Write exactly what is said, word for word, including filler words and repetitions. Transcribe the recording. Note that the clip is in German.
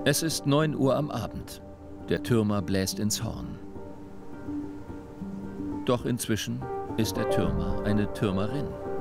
Es ist neun Uhr am Abend. Der Türmer bläst ins Horn. Doch inzwischen ist der Türmer eine Türmerin.